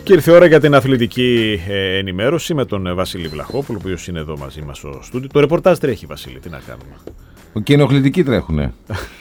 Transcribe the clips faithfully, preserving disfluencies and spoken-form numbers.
Και ήρθε η ώρα για την αθλητική ε, ενημέρωση με τον ε, Βασίλη Βλαχόπουλο, ο οποίος είναι εδώ μαζί μας στο στούντιο. Το ρεπορτάζ τρέχει, Βασίλη, τι να κάνουμε. Και ενοχλητικοί τρέχουνε.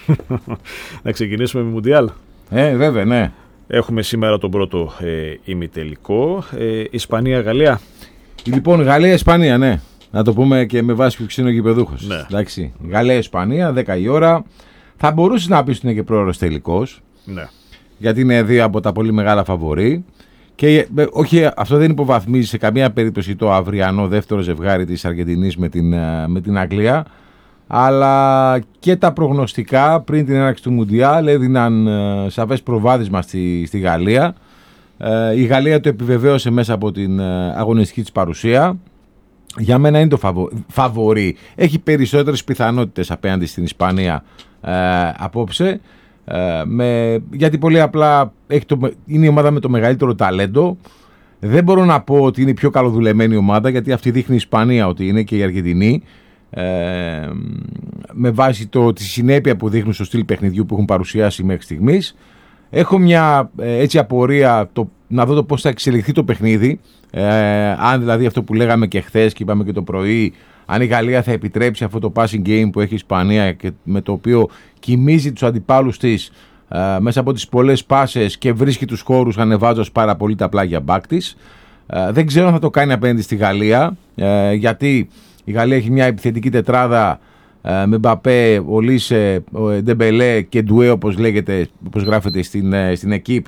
Να ξεκινήσουμε με Μουντιάλ. Ε, βέβαια, ναι. Έχουμε σήμερα τον πρώτο ε, ημιτελικό. Ε, Ισπανία-Γαλλία. Λοιπόν, Γαλλία-Ισπανία, ναι. Να το πούμε και με βάση ποιο είναι ο γηπεδούχος. Ναι. Εντάξει. Γαλλία-Ισπανία, δέκα η ώρα. Θα μπορούσε να πει ότι είναι και πρόωρος τελικός. Ναι. Γιατί είναι δύο από τα πολύ μεγάλα φαβορί. Και όχι, αυτό δεν υποβαθμίζει σε καμία περίπτωση το αυριανό δεύτερο ζευγάρι της Αργεντινής με την, με την Αγγλία. Αλλά και τα προγνωστικά πριν την έναρξη του Μουντιάλ έδιναν σαφές προβάδισμα στη, στη Γαλλία. Ε, η Γαλλία το επιβεβαίωσε μέσα από την αγωνιστική της παρουσία. Για μένα είναι το φαβο, φαβορί. Έχει περισσότερες πιθανότητες απέναντι στην Ισπανία ε, απόψε. Ε, με, γιατί πολύ απλά έχει το, είναι η ομάδα με το μεγαλύτερο ταλέντο. Δεν μπορώ να πω ότι είναι η πιο καλοδουλεμένη ομάδα, γιατί αυτή δείχνει η Ισπανία ότι είναι και η Αργεντινή. Ε, με βάση το, τη συνέπεια που δείχνουν στο στυλ παιχνιδιού που έχουν παρουσιάσει μέχρι στιγμής. Έχω μια ε, έτσι απορία το, να δω το πώς θα εξελιχθεί το παιχνίδι, ε, αν δηλαδή αυτό που λέγαμε και χθες και είπαμε και το πρωί, αν η Γαλλία θα επιτρέψει αυτό το passing game που έχει η Ισπανία και με το οποίο κοιμίζει τους αντιπάλους της ε, μέσα από τις πολλές πάσες και βρίσκει τους χώρους ανεβάζοντας πάρα πολύ τα πλάγια μπακ της. Ε, δεν ξέρω αν θα το κάνει απέναντι στη Γαλλία, ε, γιατί η Γαλλία έχει μια επιθετική τετράδα ε, με Μπαπέ, Ολίσε, Ντεμπελέ και Ντουέ, όπως λέγεται, όπως γράφεται στην, στην εκίπ,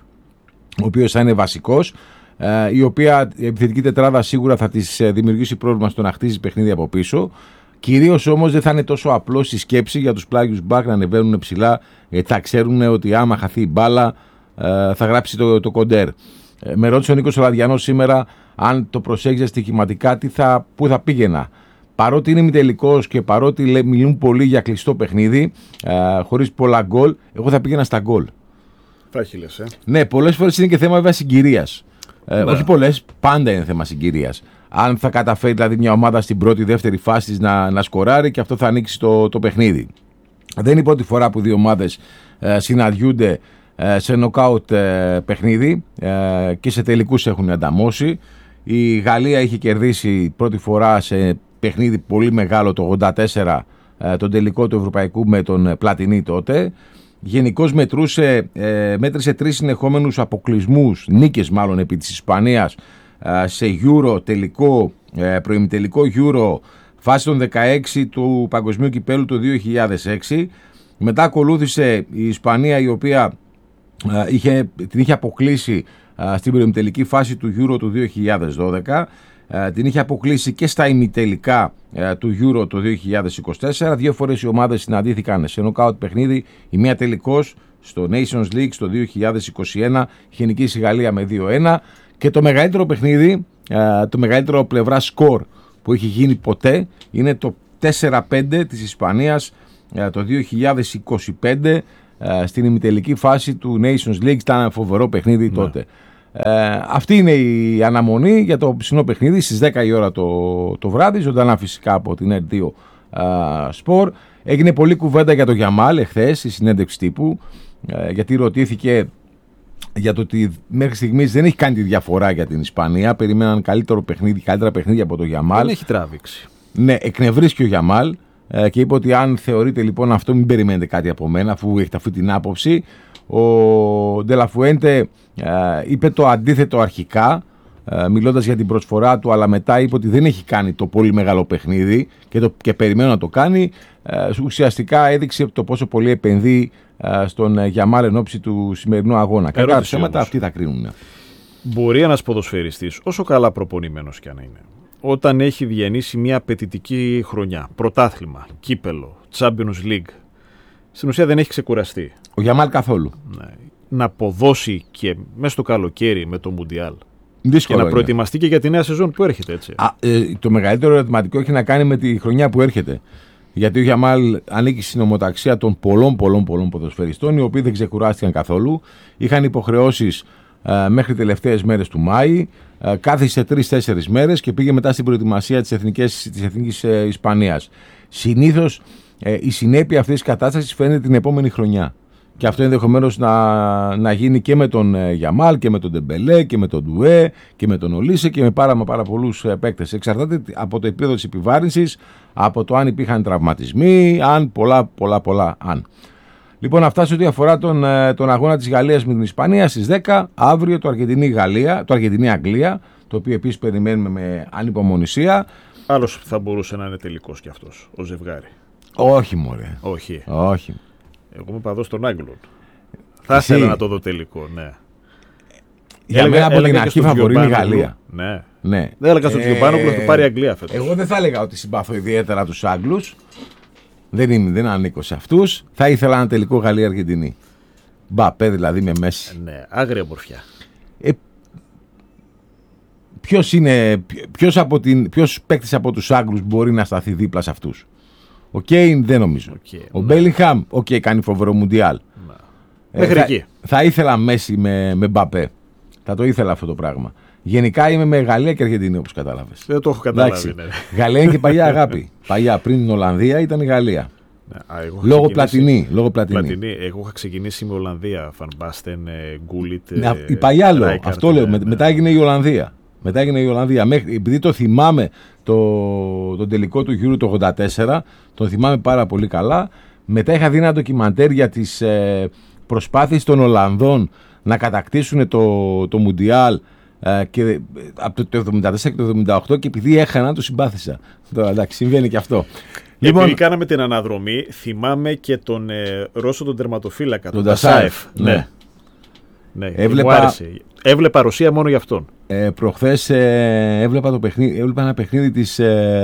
ο οποίος θα είναι βασικός, ε, η οποία η επιθετική τετράδα σίγουρα θα της δημιουργήσει πρόβλημα στο να χτίζει παιχνίδι από πίσω. Κυρίως όμως δεν θα είναι τόσο απλό στη σκέψη για τους πλάγιους μπακ να ανεβαίνουν ψηλά, γιατί θα ξέρουν ότι άμα χαθεί η μπάλα ε, θα γράψει το, το κοντέρ. Ε, με ρώτησε ο Νίκος Ολαδιανός σήμερα αν το προσέγγιζα στοιχηματικά τι θα, πού θα πήγαινα. Παρότι είναι ημιτελικός και παρότι λέ, μιλούν πολύ για κλειστό παιχνίδι, ε, χωρίς πολλά γκολ, εγώ θα πήγαινα στα γκολ. Θα έχει λες, ε. Ναι, πολλές φορές είναι και θέμα βέβαια συγκυρίας. Ε, ναι. Όχι πολλές, πάντα είναι θέμα συγκυρίας. Αν θα καταφέρει δηλαδή μια ομάδα στην πρώτη, δεύτερη φάση της να, να σκοράρει, και αυτό θα ανοίξει το, το παιχνίδι. Δεν είναι η πρώτη φορά που δύο ομάδες ε, συναντιούνται ε, σε νοκάουτ ε, παιχνίδι ε, και σε τελικούς έχουν ανταμώσει. Η Γαλλία είχε κερδίσει πρώτη φορά σε παιχνίδι πολύ μεγάλο το ογδόντα τέσσερα, ε, τον τελικό του Ευρωπαϊκού με τον Πλατινί τότε. Γενικώς μετρούσε, ε, μέτρησε τρεις συνεχόμενους αποκλεισμούς, νίκες μάλλον επί της Ισπανίας ε, σε Euro τελικό, ε, προημιτελικό Euro, φάση των δεκαέξι του Παγκοσμίου Κυπέλου το δύο χιλιάδες έξι. Μετά ακολούθησε η Ισπανία, η οποία ε, είχε, την είχε αποκλείσει ε, στην προημιτελική φάση του Euro του δύο χιλιάδες δώδεκα. Uh, την είχε αποκλείσει και στα ημιτελικά uh, του Euro το δύο χιλιάδες είκοσι τέσσερα. Δύο φορές οι ομάδες συναντήθηκαν σε νοκάουτ παιχνίδι. Η μία τελικός στο Nations League στο δύο χιλιάδες είκοσι ένα, είχε νικήσει η Γαλλία με δύο ένα. Και το μεγαλύτερο παιχνίδι, uh, το μεγαλύτερο πλευρά σκορ που έχει γίνει ποτέ, είναι το τέσσερα πέντε της Ισπανίας uh, το δύο χιλιάδες είκοσι πέντε uh, στην ημιτελική φάση του Nations League. Ήταν ένα φοβερό παιχνίδι ναι. τότε. Ε, αυτή είναι η αναμονή για το ψινό παιχνίδι στις δέκα η ώρα το, το βράδυ, ζωντανά φυσικά από την Ερ δύο Sport. Έγινε πολλή κουβέντα για το Γιαμάλ εχθές στη συνέντευξη τύπου, ε, γιατί ρωτήθηκε για το ότι μέχρι στιγμής δεν έχει κάνει τη διαφορά για την Ισπανία. Περιμέναν καλύτερο παιχνίδι, καλύτερα παιχνίδια από το Γιαμάλ. Δεν έχει τράβηξει. Ναι, εκνευρίστηκε ο Γιαμάλ ε, και είπε ότι αν θεωρείτε λοιπόν αυτό, μην περιμένετε κάτι από μένα, αφού έχετε αυτή την άποψη. Ο Ντελαφουέντε ε, είπε το αντίθετο αρχικά, ε, μιλώντας για την προσφορά του, αλλά μετά είπε ότι δεν έχει κάνει το πολύ μεγάλο παιχνίδι και, το, και περιμένω να το κάνει. Ε, ουσιαστικά έδειξε το πόσο πολύ επενδύει ε, στον Γιαμάλ εν ώψη του σημερινού αγώνα. Κατά τα ψέματα αυτοί θα κρίνουν. Μπορεί ένας ποδοσφαιριστής, όσο καλά προπονημένος κι αν είναι, όταν έχει διανύσει μια απαιτητική χρονιά, πρωτάθλημα, κύπελο, Champions League, στην ουσία δεν έχει ξεκουραστεί. Ο Γιαμάλ καθόλου. Ναι. Να αποδώσει και μέσα στο καλοκαίρι με το Μουντιάλ. Δύσκολο και να είναι. προετοιμαστεί και για τη νέα σεζόν που έρχεται. Έτσι. Α, ε, το μεγαλύτερο ερωτηματικό έχει να κάνει με τη χρονιά που έρχεται. Γιατί ο Γιαμάλ ανήκει στην ομοταξία των πολλών πολλών πολλών ποδοσφαιριστών, οι οποίοι δεν ξεκουράστηκαν καθόλου. Είχαν υποχρεώσεις ε, μέχρι τελευταίες μέρες του Μάη. Ε, κάθισε τρεις-τέσσερις μέρες και πήγε μετά στην προετοιμασία της Εθνικής, της Εθνικής ε, Ισπανίας. Συνήθως ε, η συνέπεια αυτής της κατάστασης φαίνεται την επόμενη χρονιά. Και αυτό ενδεχομένως να, να γίνει και με τον ε, Γιαμάλ και με τον Ντεμπελέ και με τον Ντουέ και με τον Ολίσε και με πάρα, πάρα πολλούς ε, παίκτες. Εξαρτάται από το επίπεδο της επιβάρυνσης, από το αν υπήρχαν τραυματισμοί, αν πολλά πολλά πολλά αν. Λοιπόν, αυτά σε ό,τι αφορά τον, τον αγώνα της Γαλλίας με την Ισπανία στις δέκα, αύριο το Αργεντινή-Γαλλία, το Αργεντινή-Αγγλία, το οποίο επίσης περιμένουμε με ανυπομονησία. Άλλος θα μπορούσε να είναι τελικός κι αυτός, ο ζευγάρι. Όχι μωρέ. Όχι. Όχι. Εγώ είμαι παδός των Άγγλων. Θα ήθελα να το δω τελικό, ναι. Για έλεγα, μένα από την αρχή φαβορεί είναι η Γαλλία. Ναι. ναι. Δεν έλεγα στον Γιωμπάνογλου ότι θα πάρει η Αγγλία φέτος. Εγώ δεν θα έλεγα ότι συμπαθώ ιδιαίτερα τους Άγγλους. Δεν, είμαι, δεν ανήκω σε αυτούς. Θα ήθελα ένα τελικό Γαλλία-Αργεντινή. Μπαπέ δηλαδή με Μέση. Ναι, άγρια μορφιά. Ε, ποιος είναι, ποιος, από την, ποιος παίκτης από τους Άγγλους μπορεί να σταθεί δίπλα σε αυτούς? Ο Κέιν δεν νομίζω. Okay, ο ναι. Μπέλιγχαμ, οκ, okay, κάνει φοβερό μουντιάλ. Ναι. Ε, Μέχρι θα, εκεί. Θα ήθελα Μέση με, με Μπαπέ. Θα το ήθελα αυτό το πράγμα. Γενικά είμαι με Γαλλία και Αργεντινή, όπως κατάλαβες. Δεν το έχω καταλάβει. Ναι. Γαλλία είναι και παλιά αγάπη. Παλιά, πριν την Ολλανδία ήταν η Γαλλία. Ναι, α, λόγω πλατινή. Λόγω πλατινή. πλατινή. Εγώ είχα ξεκινήσει με Ολλανδία. Φαν Μπάστεν, Γκούλιτ. Ναι, η παλιά λέω. Ράικαρτ, αυτό λέω. Ναι, μετά έγινε η Ολλανδία. Μετά έγινε η Ολλανδία. Μέχρι, επειδή το θυμάμαι το, το τελικό του Euro το ογδόντα τέσσερα, το θυμάμαι πάρα πολύ καλά. Μετά είχα δει ένα ντοκιμαντέρ για τις ε, προσπάθειες των Ολλανδών να κατακτήσουν το, το Μουντιάλ ε, και, από το εβδομήντα τέσσερα και το εβδομήντα οκτώ, και επειδή έχανα το συμπάθησα. Τώρα εντάξει, συμβαίνει και αυτό. Λοιπόν, επειδή κάναμε την αναδρομή, θυμάμαι και τον ε, Ρώσο τον τερματοφύλακα, τον Τασάεφ. Ναι. ναι. ναι. Έβλεπα... Έβλεπα Ρωσία μόνο για αυτόν. Ε, προχθές ε, έβλεπα, το παιχνίδι, έβλεπα ένα παιχνίδι της,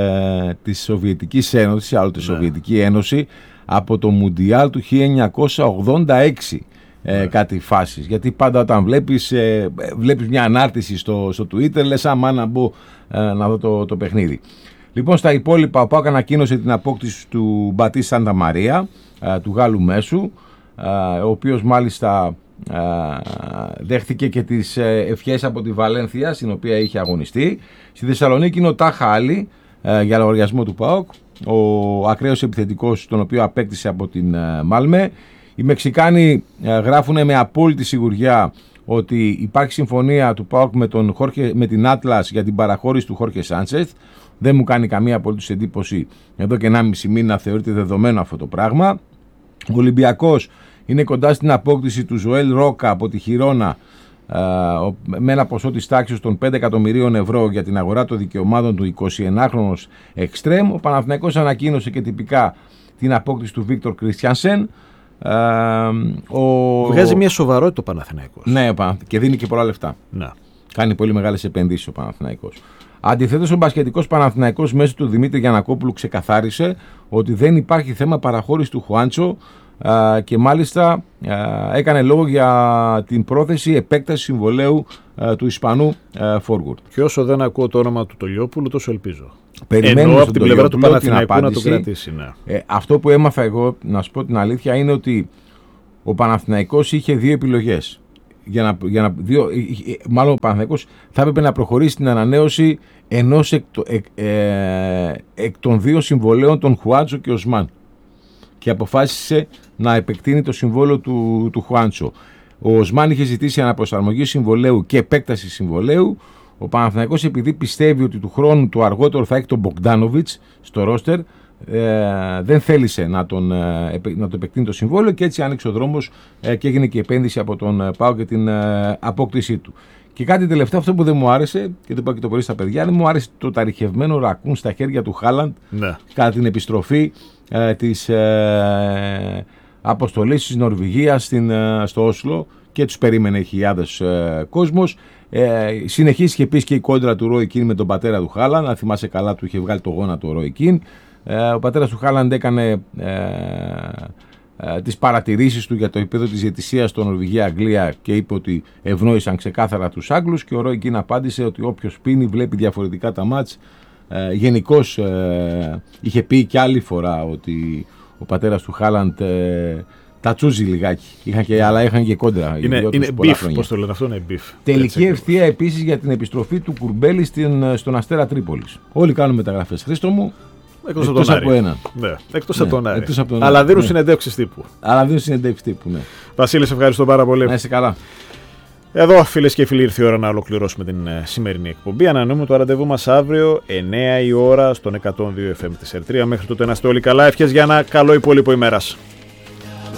ε, της Σοβιετικής Ένωσης, άλλο τη ναι. Σοβιετική Ένωση, από το Μουντιάλ του χίλια εννιακόσια ογδόντα έξι. Ε, ναι. Κάτι φάσεις. Γιατί πάντα όταν βλέπεις, ε, βλέπεις μια ανάρτηση στο, στο Twitter, λες άμα να μπω ε, να δω το, το παιχνίδι. Λοιπόν, στα υπόλοιπα, ο ΠΑΟΚ ανακοίνωσε την απόκτηση του Μπατί Σάντα Μαρία, ε, του Γάλλου μέσου, ε, ο οποίος μάλιστα ε, δέχτηκε και τις ε, ευχές από τη Βαλένθια, στην οποία είχε αγωνιστεί. Στη Θεσσαλονίκη είναι ο Τάχα Άλλη, ε, για λογαριασμό του ΠΑΟΚ, ο ακραίος επιθετικός, τον οποίο απέκτησε από την ε, Μάλμε. Οι Μεξικάνοι ε, γράφουν με απόλυτη σιγουριά ότι υπάρχει συμφωνία του ΠΑΟΚ με, τον Χόρχε, με την Άτλας για την παραχώρηση του Χόρχε Σάντσεθ. Δεν μου κάνει καμία απολύτως εντύπωση. Εδώ και ενάμιση μήνα θεωρείται δεδομένο αυτό το πράγμα. Ο Ολυμπιακός είναι κοντά στην απόκτηση του Ζωέλ Ρόκα από τη Χιρόνα ε, με ένα ποσό της τάξης των πέντε εκατομμυρίων ευρώ για την αγορά των δικαιωμάτων του εικοσιενάχρονος εξτρέμ. Ο Παναθηναϊκός ανακοίνωσε και τυπικά την απόκτηση του Βίκτορ Κριστιανσεν. Uh, ο... Βγάζει μια σοβαρότητα ο Παναθηναϊκός. Ναι, και δίνει και πολλά λεφτά. Να. Κάνει πολύ μεγάλες επενδύσεις ο Παναθηναϊκός. Αντιθέτως, ο μπασκετικός Παναθηναϊκός μέσω του Δημήτρη Γιαννακόπουλου ξεκαθάρισε ότι δεν υπάρχει θέμα παραχώρηση του Χουάντσο uh, και μάλιστα uh, έκανε λόγο για την πρόθεση επέκταση συμβολαίου uh, του Ισπανού uh, forward. Και όσο δεν ακούω το όνομα του Τολιόπουλου, τόσο ελπίζω. Περιμένουμε από την πλευρά του Παναθηναϊκού να το κρατήσει. Ναι. Ε, αυτό που έμαθα εγώ, να σου πω την αλήθεια, είναι ότι ο Παναθηναϊκός είχε δύο επιλογές. Για να, για να, δύο, μάλλον ο Παναθηναϊκός θα έπρεπε να προχωρήσει στην ανανέωση ενός εκ, εκ, ε, εκ των δύο συμβολέων, των Χουάντσο και Οσμάν. Και αποφάσισε να επεκτείνει το συμβόλαιο του, του Χουάντσο. Ο Οσμάν είχε ζητήσει αναπροσαρμογή συμβολέου και επέκταση συμβολέου. Ο Παναθηναϊκός, επειδή πιστεύει ότι του χρόνου του αργότερο θα έχει τον Μπογκντάνοβιτς στο ρόστερ, ε, δεν θέλησε να, τον, ε, να το επεκτείνει το συμβόλαιο και έτσι άνοιξε ο δρόμος ε, και έγινε και η επένδυση από τον ε, ΠΑΟΚ και την ε, απόκτησή του. Και κάτι τελευταίο, αυτό που δεν μου άρεσε, και το είπα και το πρωί στα παιδιά, δεν μου άρεσε το ταριχευμένο ρακούν στα χέρια του Χάλαντ ναι. κατά την επιστροφή ε, της ε, αποστολής της Νορβηγίας στην, ε, στο Όσλο, και τους περίμενε χιλιάδες ε, κόσμος. Ε, συνεχίστηκε επίσης και η κόντρα του Ρόι Κιν με τον πατέρα του Χάλαντ. Αν θυμάσαι καλά, του είχε βγάλει το γόνατο ο Ρόι Κιν. Ε, ο πατέρας του Χάλαντ έκανε ε, ε, τις παρατηρήσεις του για το επίπεδο της διαιτησίας στο Νορβηγία-Αγγλία και είπε ότι ευνόησαν ξεκάθαρα τους Άγγλους, και ο Ρόι Κιν απάντησε ότι όποιος πίνει βλέπει διαφορετικά τα μάτς. Ε, γενικώς ε, είχε πει και άλλη φορά ότι ο πατέρας του Χάλαντ ε, τα τσούζει λιγάκι. Είχαν και, αλλά είχαν και κόντρα. Είναι, είναι beef, πώς το λένε αυτό, είναι beef. Τελική ευθεία επίσης για την επιστροφή του Κουρμπέλη στην, στον Αστέρα Τρίπολης. Όλοι κάνουν μεταγραφές. Χρήστο μου. Εκτός, εκτός από, από έναν. Ναι, εκτός ναι, από τον Άρη. Από τον Αλλά δίνουν ναι. συνεντεύξεις τύπου. Αλλά δίνουν συνεντεύξεις τύπου, ναι. Βασίλη, σε ευχαριστώ πάρα πολύ. Να είσαι καλά. Εδώ, φίλες και φίλοι, ήρθε η ώρα να ολοκληρώσουμε την ε, σημερινή εκπομπή. Ανανεώνουμε το ραντεβού μας αύριο εννέα η ώρα στον εκατόν δύο εφ εμ της Ερτρία. Μέχρι τότε να είστε όλοι καλά. Ευχές για ένα καλό υπόλοιπο ημέρας.